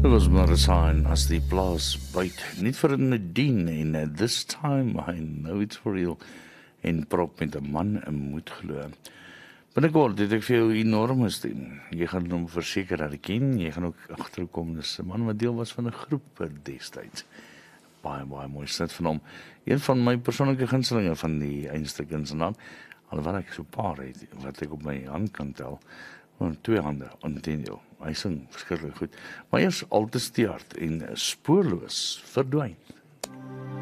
Dit was Marissa en As die Plaas Byt. Niet vir Nadine en This Time I Know It's For Real en prop met 'n man en moet glo. Binnekort het ek vir jou enorme stem. Jy gaan hom verseker herken. Jy gaan ook agterkom dis 'n man wat deel was van 'n groep destyds. Baie mooi sit van hom. Een van my persoonlike gunstelinge van die eindstukkens en dan alhoewel ek so 'n paar het wat ek op my hand kan tel. 2 hande, Antonio. Hy sing verskriklik goed. Maar eers Altes die hart en spoorloos verdwyn.